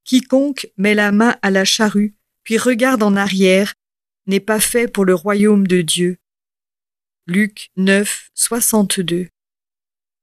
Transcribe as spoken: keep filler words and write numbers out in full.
Quiconque met la main à la charrue, puis regarde en arrière, n'est pas fait pour le royaume de Dieu. Luc neuf, soixante-deux.